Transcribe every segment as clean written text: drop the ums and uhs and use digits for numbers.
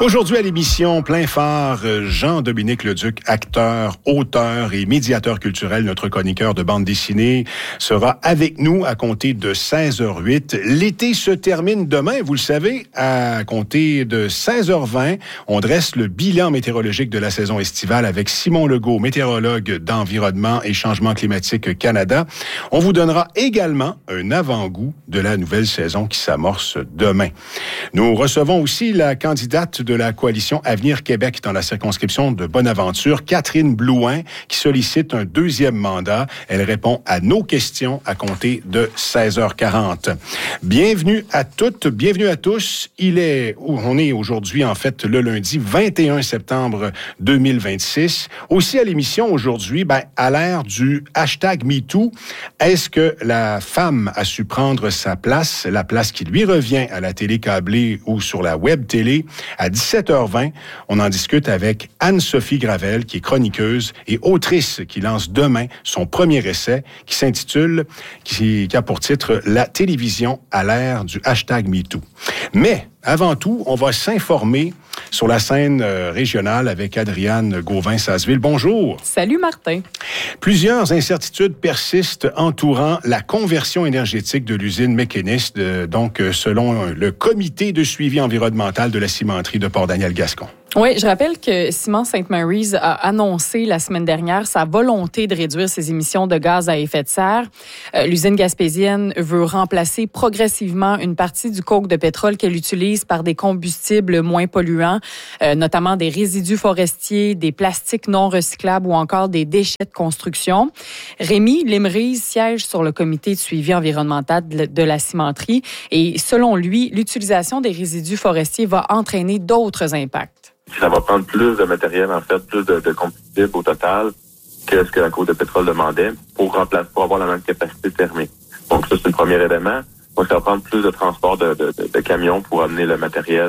Aujourd'hui à l'émission Plein phare, Jean-Dominique Leduc, acteur, auteur et médiateur culturel, notre chroniqueur de bande dessinée, sera avec nous à compter de 16h08. L'été se termine demain, vous le savez, à compter de 16h20. On dresse le bilan météorologique de la saison estivale avec Simon Legault, météorologue d'Environnement et Changement climatique Canada. On vous donnera également un avant-goût de la nouvelle saison qui s'amorce demain. Nous recevons aussi la candidate de la coalition Avenir Québec dans la circonscription de Bonaventure, Catherine Blouin, qui sollicite un deuxième mandat. Elle répond à nos questions à compter de 16h40. Bienvenue à toutes, bienvenue à tous. On est aujourd'hui, en fait, le lundi 21 septembre 2026. Aussi à l'émission aujourd'hui, à l'ère du hashtag MeToo, est-ce que la femme a su prendre sa place, la place qui lui revient à la télé câblée ou sur la web télé? À 17h20, on en discute avec Anne-Sophie Gravel, qui est chroniqueuse et autrice, qui lance demain son premier essai qui a pour titre « La télévision à l'ère du hashtag MeToo ». Mais avant tout, on va s'informer sur la scène régionale avec Adriane Gauvin-Sasseville. Bonjour. Salut Martin. Plusieurs incertitudes persistent entourant la conversion énergétique de l'usine Mécaniste, selon le comité de suivi environnemental de la cimenterie de Port-Daniel-Gascon. Oui, je rappelle que Ciment St. Mary's a annoncé la semaine dernière sa volonté de réduire ses émissions de gaz à effet de serre. L'usine gaspésienne veut remplacer progressivement une partie du coke de pétrole qu'elle utilise par des combustibles moins polluants, notamment des résidus forestiers, des plastiques non recyclables ou encore des déchets de construction. Rémi Lemrise siège sur le comité de suivi environnemental de la cimenterie et selon lui, l'utilisation des résidus forestiers va entraîner d'autres impacts. Ça va prendre plus de matériel, en fait, plus de combustible au total que ce que la coke de pétrole demandait pour avoir la même capacité thermique. Donc ça, c'est le premier élément. Donc ça va prendre plus de transport de camions pour amener le matériel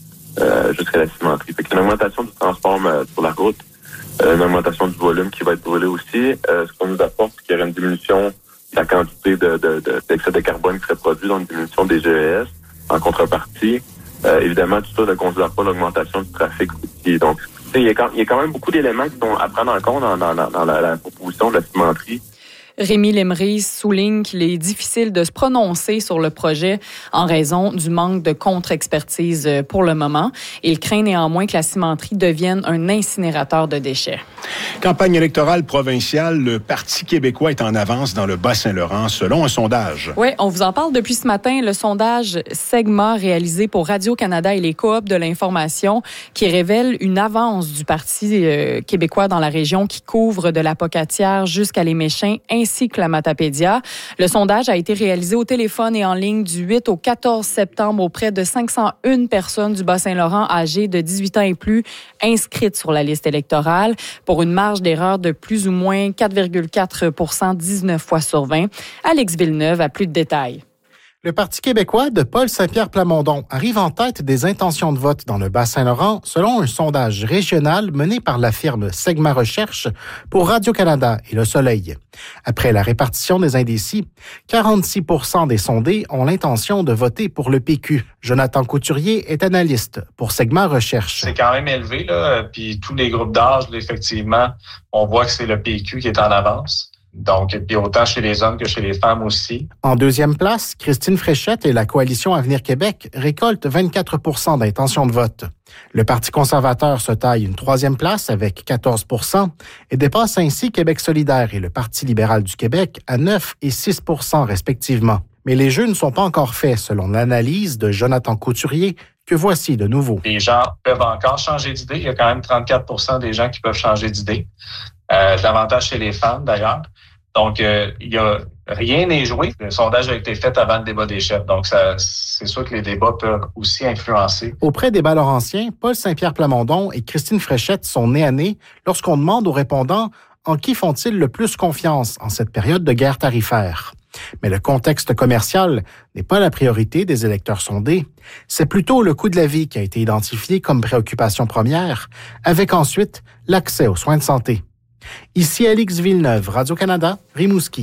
jusqu'à la cimenterie. Fait que une augmentation du transport sur la route, une augmentation du volume qui va être brûlé aussi. Ce qu'on nous apporte, c'est qu'il y aurait une diminution de la quantité d'excès de carbone qui serait produit, donc une diminution des GES en contrepartie. Évidemment, tout ça ne considère pas l'augmentation du trafic routier. Donc, il y a quand même beaucoup d'éléments qui sont à prendre en compte dans la proposition de la cimenterie. Rémi Lemrise souligne qu'il est difficile de se prononcer sur le projet en raison du manque de contre-expertise pour le moment. Il craint néanmoins que la cimenterie devienne un incinérateur de déchets. Campagne électorale provinciale, le Parti québécois est en avance dans le Bas-Saint-Laurent selon un sondage. Oui, on vous en parle depuis ce matin. Le sondage Segma réalisé pour Radio-Canada et les coops de l'information qui révèle une avance du Parti québécois dans la région qui couvre de la Pocatière jusqu'à Les Méchins ainsi que la Matapédia. Le sondage a été réalisé au téléphone et en ligne du 8 au 14 septembre auprès de 501 personnes du Bas-Saint-Laurent âgées de 18 ans et plus inscrites sur la liste électorale pour une marge d'erreur de plus ou moins 4,4 % 19 fois sur 20. Alex Villeneuve a plus de détails. Le Parti québécois de Paul Saint-Pierre Plamondon arrive en tête des intentions de vote dans le Bas-Saint-Laurent selon un sondage régional mené par la firme Segma Recherche pour Radio-Canada et Le Soleil. Après la répartition des indécis, 46 % des sondés ont l'intention de voter pour le PQ. Jonathan Couturier est analyste pour Segma Recherche. C'est quand même élevé, là. Puis tous les groupes d'âge, effectivement, on voit que c'est le PQ qui est en avance. Donc, puis autant chez les hommes que chez les femmes aussi. En deuxième place, Christine Fréchette et la coalition Avenir Québec récoltent 24 % d'intention de vote. Le Parti conservateur se taille une troisième place avec 14 % et dépasse ainsi Québec solidaire et le Parti libéral du Québec à 9 et 6 % respectivement. Mais les jeux ne sont pas encore faits selon l'analyse de Jonathan Couturier que voici de nouveau. Les gens peuvent encore changer d'idée. Il y a quand même 34 % des gens qui peuvent changer d'idée. Davantage chez les femmes d'ailleurs. Donc, rien n'est joué. Le sondage a été fait avant le débat des chefs. Donc, c'est sûr que les débats peuvent aussi influencer. Auprès des Bas-Laurentiens, Paul Saint-Pierre Plamondon et Christine Fréchette sont nez à nez lorsqu'on demande aux répondants en qui font-ils le plus confiance en cette période de guerre tarifaire. Mais le contexte commercial n'est pas la priorité des électeurs sondés. C'est plutôt le coût de la vie qui a été identifié comme préoccupation première, avec ensuite l'accès aux soins de santé. Ici Alex Villeneuve, Radio-Canada, Rimouski.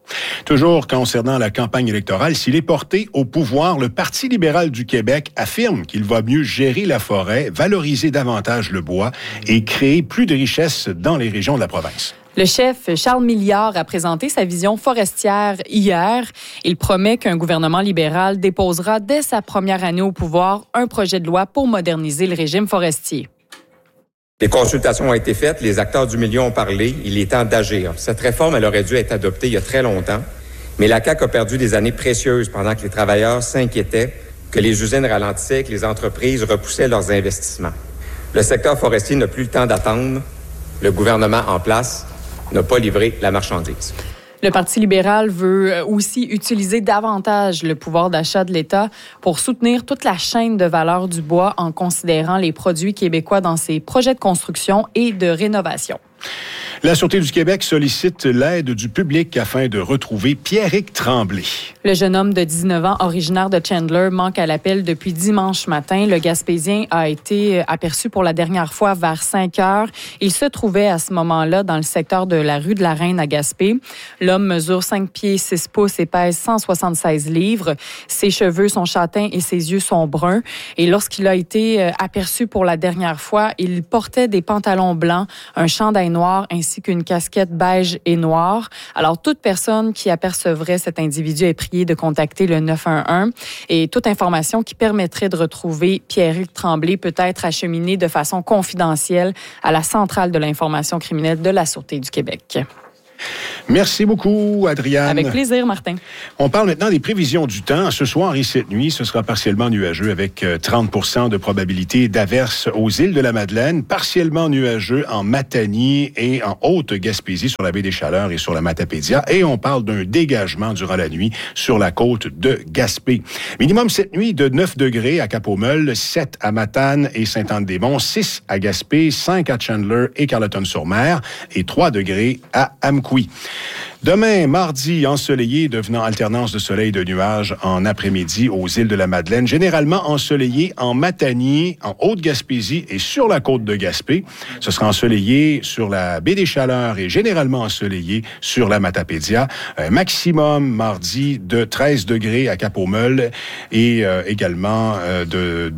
Toujours concernant la campagne électorale, s'il est porté au pouvoir, le Parti libéral du Québec affirme qu'il va mieux gérer la forêt, valoriser davantage le bois et créer plus de richesses dans les régions de la province. Le chef Charles Milliard a présenté sa vision forestière hier. Il promet qu'un gouvernement libéral déposera dès sa première année au pouvoir un projet de loi pour moderniser le régime forestier. Les consultations ont été faites, les acteurs du milieu ont parlé, il est temps d'agir. Cette réforme, elle aurait dû être adoptée il y a très longtemps, mais la CAQ a perdu des années précieuses pendant que les travailleurs s'inquiétaient, que les usines ralentissaient, que les entreprises repoussaient leurs investissements. Le secteur forestier n'a plus le temps d'attendre. Le gouvernement en place n'a pas livré la marchandise. Le Parti libéral veut aussi utiliser davantage le pouvoir d'achat de l'État pour soutenir toute la chaîne de valeur du bois en considérant les produits québécois dans ses projets de construction et de rénovation. La Sûreté du Québec sollicite l'aide du public afin de retrouver Pierrick Tremblay. Le jeune homme de 19 ans, originaire de Chandler, manque à l'appel depuis dimanche matin. Le Gaspésien a été aperçu pour la dernière fois vers 5 heures. Il se trouvait à ce moment-là dans le secteur de la rue de la Reine à Gaspé. L'homme mesure 5 pieds 6 pouces et pèse 176 livres. Ses cheveux sont châtains et ses yeux sont bruns. Et lorsqu'il a été aperçu pour la dernière fois, il portait des pantalons blancs, un chandail noir ainsi qu'une casquette beige et noire. Alors, toute personne qui apercevrait cet individu est priée de contacter le 911 et toute information qui permettrait de retrouver Pierrick Tremblay peut être acheminée de façon confidentielle à la centrale de l'information criminelle de la Sûreté du Québec. Merci beaucoup, Adriane. Avec plaisir, Martin. On parle maintenant des prévisions du temps. Ce soir et cette nuit, ce sera partiellement nuageux avec 30% de probabilité d'averse aux îles de la Madeleine, partiellement nuageux en Matanie et en Haute-Gaspésie sur la baie des Chaleurs et sur la Matapédia. Et on parle d'un dégagement durant la nuit sur la côte de Gaspé. Minimum cette nuit de 9 degrés à Cap-aux-Meules, 7 à Matane et Sainte-Anne-des-Monts, 6 à Gaspé, 5 à Chandler et Carleton-sur-Mer et 3 degrés à Amqui. Demain, mardi, ensoleillé, devenant alternance de soleil et de nuages en après-midi aux îles de la Madeleine. Généralement ensoleillé en Matanie, en Haute-Gaspésie et sur la côte de Gaspé. Ce sera ensoleillé sur la baie des Chaleurs et généralement ensoleillé sur la Matapédia. Maximum mardi de 13 degrés à Cap-aux-Meules et également de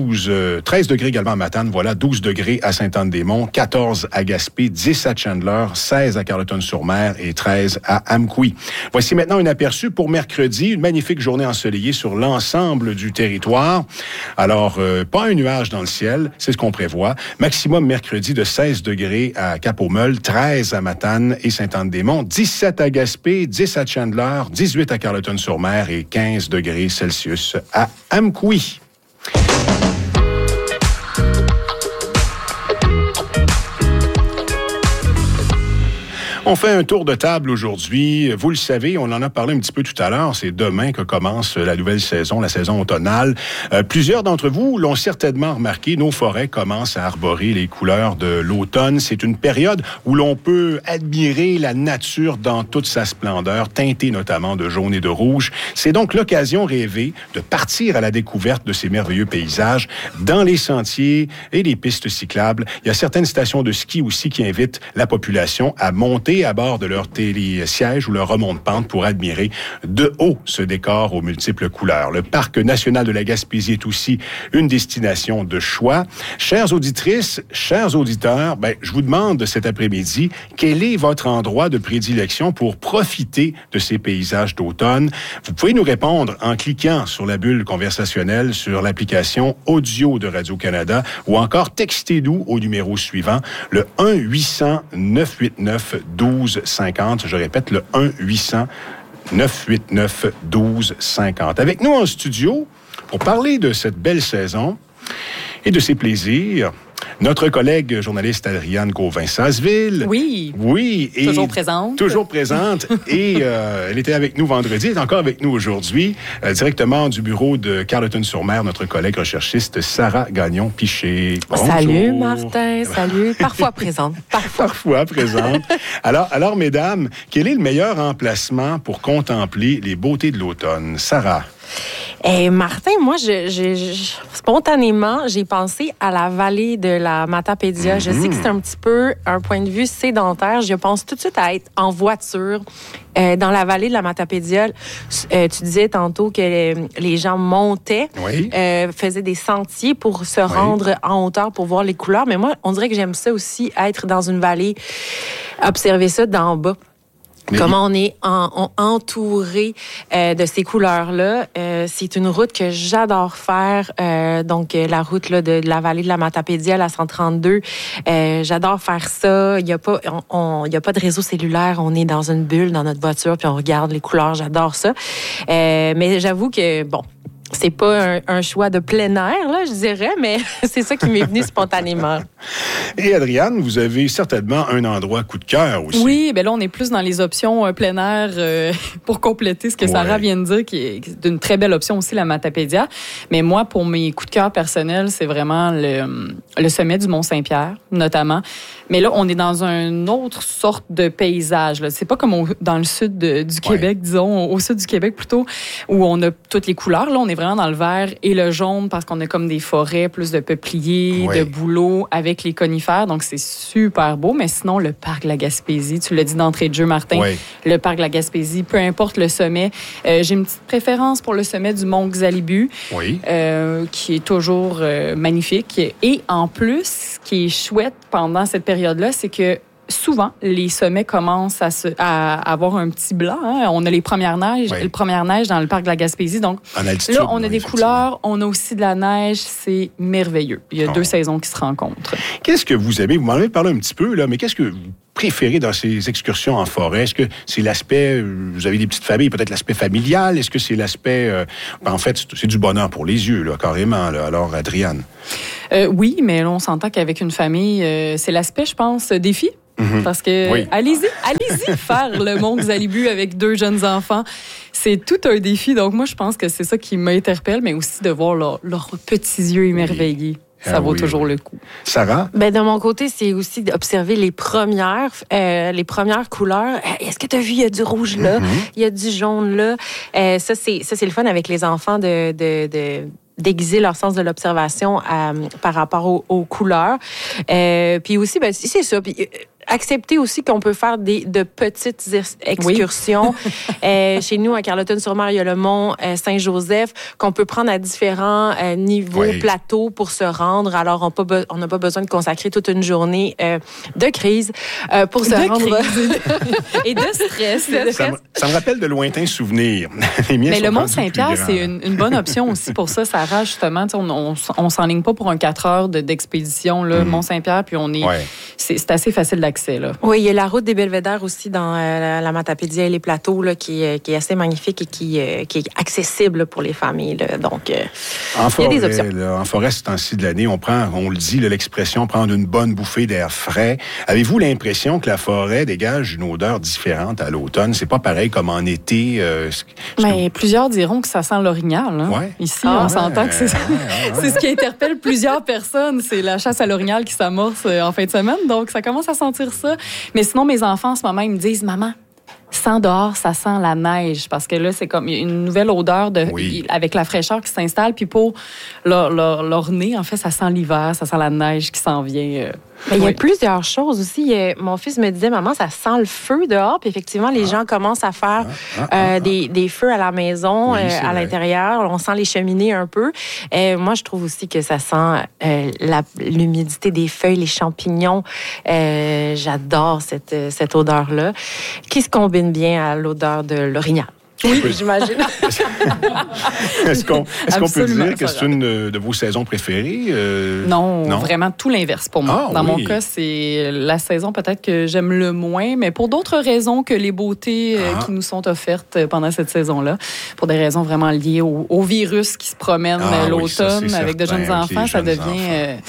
13 degrés également à Matane. Voilà, 12 degrés à Sainte-Anne-des-Monts, 14 à Gaspé, 10 à Chandler, 16 à Carleton-sur-Mer et 13 à Amqui. Voici maintenant un aperçu pour mercredi. Une magnifique journée ensoleillée sur l'ensemble du territoire. Alors, pas un nuage dans le ciel, c'est ce qu'on prévoit. Maximum mercredi de 16 degrés à Cap-aux-Meules, 13 à Matane et Sainte-Anne-des-Monts, 17 à Gaspé, 10 à Chandler, 18 à Carleton-sur-Mer et 15 degrés Celsius à Amqui. On fait un tour de table aujourd'hui. Vous le savez, on en a parlé un petit peu tout à l'heure. C'est demain que commence la nouvelle saison, la saison automnale. Plusieurs d'entre vous l'ont certainement remarqué. Nos forêts commencent à arborer les couleurs de l'automne. C'est une période où l'on peut admirer la nature dans toute sa splendeur, teintée notamment de jaune et de rouge. C'est donc l'occasion rêvée de partir à la découverte de ces merveilleux paysages dans les sentiers et les pistes cyclables. Il y a certaines stations de ski aussi qui invitent la population à monter à bord de leur télésiège ou leur remonte-pente pour admirer de haut ce décor aux multiples couleurs. Le Parc national de la Gaspésie est aussi une destination de choix. Chères auditrices, chers auditeurs, je vous demande cet après-midi, quel est votre endroit de prédilection pour profiter de ces paysages d'automne? Vous pouvez nous répondre en cliquant sur la bulle conversationnelle sur l'application audio de Radio-Canada ou encore textez-nous au numéro suivant, le 1-800-989-1250. Je répète, le 1-800-989-1250. Avec nous en studio, pour parler de cette belle saison et de ses plaisirs, notre collègue journaliste Adriane Gauvin-Sasseville. Oui. Oui. Et toujours présente. Toujours présente. Et elle était avec nous vendredi, elle est encore avec nous aujourd'hui, directement du bureau de Carleton-sur-Mer, notre collègue recherchiste Sarah Gagnon-Piché. Bonjour. Salut Martin, salut. Parfois présente. Parfois présente. Alors, mesdames, quel est le meilleur emplacement pour contempler les beautés de l'automne? Sarah? Et Martin, moi, spontanément, j'ai pensé à la vallée de la Matapédia. Je sais que c'est un petit peu un point de vue sédentaire. Je pense tout de suite à être en voiture dans la vallée de la Matapédia. Tu disais tantôt que les gens montaient, faisaient des sentiers pour se rendre en hauteur pour voir les couleurs. Mais moi, on dirait que j'aime ça aussi, être dans une vallée, observer ça d'en bas. Comment on est entouré de ces couleurs-là. C'est une route que j'adore faire. Donc, la route là, de la vallée de la Matapédia, la 132. J'adore faire ça. Il y a pas de réseau cellulaire. On est dans une bulle dans notre voiture, puis on regarde les couleurs. J'adore ça. Mais j'avoue que, bon, c'est pas un choix de plein air, là, je dirais, mais c'est ça qui m'est venu spontanément. Et Adriane, vous avez certainement un endroit coup de cœur aussi. Oui, bien là, on est plus dans les options plein air pour compléter ce que Sarah vient de dire, qui est d'une très belle option aussi, la Matapédia. Mais moi, pour mes coups de cœur personnels, c'est vraiment le sommet du Mont-Saint-Pierre, notamment. Mais là, on est dans une autre sorte de paysage. Là. C'est pas comme dans le sud du Québec, disons, au sud du Québec plutôt, où on a toutes les couleurs. Là, on est vraiment dans le vert et le jaune parce qu'on a comme des forêts, plus de peupliers, de bouleaux avec les conifères. Donc, c'est super beau. Mais sinon, le parc de la Gaspésie, tu l'as dit d'entrée de jeu, Martin, le parc de la Gaspésie, peu importe le sommet. J'ai une petite préférence pour le sommet du Mont Xalibu, qui est toujours magnifique. Et en plus, ce qui est chouette pendant cette période-là, c'est que souvent, les sommets commencent à avoir un petit blanc. Hein. On a les premières neiges, dans le parc de la Gaspésie. Donc, en altitude, là, on a des couleurs, on a aussi de la neige. C'est merveilleux. Il y a 2 saisons qui se rencontrent. Qu'est-ce que vous aimez? Vous m'en avez parlé un petit peu, là, mais qu'est-ce que vous préférez dans ces excursions en forêt? Est-ce que c'est l'aspect, vous avez des petites familles, peut-être l'aspect familial? Est-ce que c'est l'aspect, en fait, c'est du bonheur pour les yeux, là, carrément. Là. Alors, Adriane? Oui, mais là, on s'entend qu'avec une famille, c'est l'aspect, je pense, défi. Parce que allez-y faire le Mont Xalibu avec 2 jeunes enfants. C'est tout un défi. Donc, moi, je pense que c'est ça qui m'interpelle, mais aussi de voir leurs petits yeux émerveillés. Ça vaut toujours le coup. Sarah? Ben, de mon côté, c'est aussi d'observer les premières couleurs. Est-ce que tu as vu, il y a du rouge là, il y a du jaune là. Ça, c'est le fun avec les enfants d'aiguiser leur sens de l'observation par rapport aux couleurs. Puis aussi, ben, c'est ça. Puis, accepter aussi qu'on peut faire de petites excursions. Chez nous, à Carleton-sur-Mer, il y a le mont Saint-Joseph qu'on peut prendre à différents niveaux, plateaux pour se rendre. Alors, on n'a pas besoin de consacrer toute une journée de crise pour se rendre. Et de stress. Ça me rappelle de lointains souvenirs. Mais le mont Saint-Pierre, c'est une bonne option aussi pour ça. Sarah, justement, on s'enligne pas pour un 4 heures d'expédition, là, Mont Saint-Pierre, puis c'est assez facile d'accès. Là. Oui, il y a la route des Belvédères aussi dans la Matapédia et les plateaux là, qui est assez magnifique et qui est accessible pour les familles. Là. Donc, il y a des options. Là, en forêt, ce temps-ci de l'année, on le dit, là, l'expression prendre une bonne bouffée d'air frais. Avez-vous l'impression que la forêt dégage une odeur différente à l'automne? C'est pas pareil comme en été? Mais plusieurs diront que ça sent l'orignal. Hein? Ici, on s'entend que c'est ce qui interpelle plusieurs personnes. C'est la chasse à l'orignal qui s'amorce en fin de semaine. Donc, ça commence à sentir ça. Mais sinon, mes enfants, en ce moment, ils me disent « Maman, sans dehors, ça sent la neige. » Parce que là, c'est comme une nouvelle odeur avec la fraîcheur qui s'installe. Puis pour leur nez, en fait, ça sent l'hiver, ça sent la neige qui s'en vient. Mais il y a plusieurs choses aussi. Mon fils me disait, maman, ça sent le feu dehors. Puis effectivement, les gens commencent à faire des feux à la maison, à l'intérieur. On sent les cheminées un peu. Moi, je trouve aussi que ça sent l'humidité des feuilles, les champignons. J'adore cette odeur-là, qui se combine bien à l'odeur de l'orignal. Oui, j'imagine. Est-ce qu'on peut dire que c'est une de vos saisons préférées? Non, vraiment tout l'inverse pour moi. Dans mon cas, c'est la saison peut-être que j'aime le moins, mais pour d'autres raisons que les beautés qui nous sont offertes pendant cette saison-là. Pour des raisons vraiment liées au virus qui se promène l'automne avec de jeunes enfants, ça devient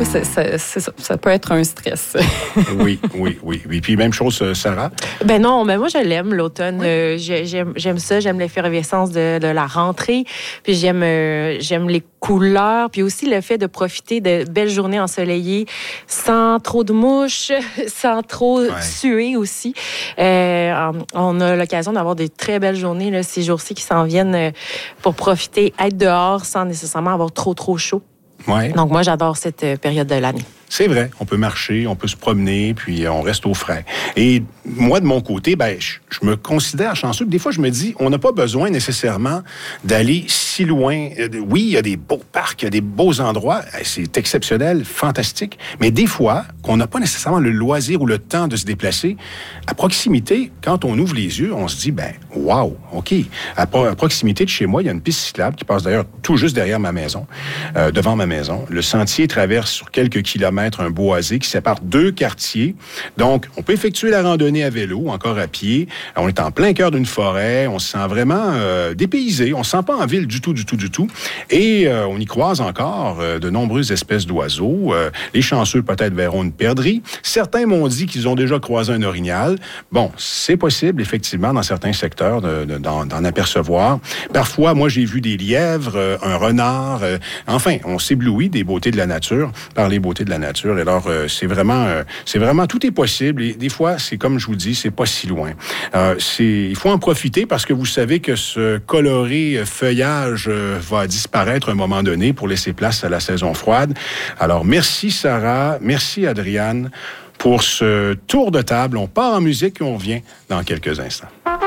fois, ça peut être un stress. Oui. Puis même chose, Sarah? Ben non, mais moi, je l'aime, l'automne. Oui. J'aime ça, j'aime l'effervescence de la rentrée. Puis j'aime les couleurs, puis aussi le fait de profiter de belles journées ensoleillées sans trop de mouches, sans trop suer aussi. On a l'occasion d'avoir des très belles journées là, ces jours-ci qui s'en viennent pour profiter, être dehors sans nécessairement avoir trop chaud. Ouais. Donc moi, j'adore cette période de l'année. C'est vrai, on peut marcher, on peut se promener, puis on reste au frais. Et moi, de mon côté, je me considère chanceux. Des fois, je me dis, on n'a pas besoin nécessairement d'aller si loin. Oui, il y a des beaux parcs, il y a des beaux endroits. C'est exceptionnel, fantastique. Mais des fois, qu'on n'a pas nécessairement le loisir ou le temps de se déplacer, à proximité, quand on ouvre les yeux, on se dit, wow, OK. À proximité de chez moi, il y a une piste cyclable qui passe d'ailleurs tout juste derrière ma maison, devant ma maison. Le sentier traverse sur quelques kilomètres un boisé qui sépare 2 quartiers. Donc, on peut effectuer la randonnée à vélo, encore à pied. On est en plein cœur d'une forêt. On se sent vraiment dépaysé. On se sent pas en ville du tout. Et on y croise encore de nombreuses espèces d'oiseaux. Les chanceux, peut-être, verront une perdrix. Certains m'ont dit qu'ils ont déjà croisé un orignal. Bon, c'est possible, effectivement, dans certains secteurs, d'en apercevoir. Parfois, moi, j'ai vu des lièvres, un renard. Enfin, on s'éblouit des beautés de la nature par les beautés de la nature. Et alors, c'est vraiment, tout est possible. Et des fois, c'est comme je vous dis, c'est pas si loin. Il faut en profiter parce que vous savez que ce coloré feuillage va disparaître à un moment donné pour laisser place à la saison froide. Alors, merci Sarah, merci Adriane pour ce tour de table. On part en musique et on revient dans quelques instants.